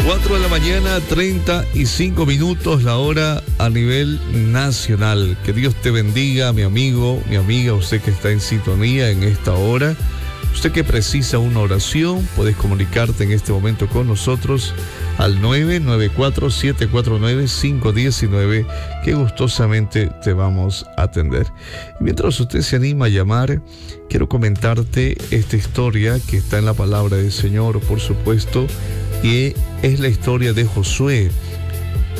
4 de la mañana, 35 minutos, la hora a nivel nacional. Que Dios te bendiga, mi amigo, mi amiga, usted que está en sintonía en esta hora. Usted que precisa una oración, puedes comunicarte en este momento con nosotros al 994-749-519, que gustosamente te vamos a atender. Y mientras usted se anima a llamar, quiero comentarte esta historia que está en la palabra del Señor, por supuesto, y es la historia de Josué.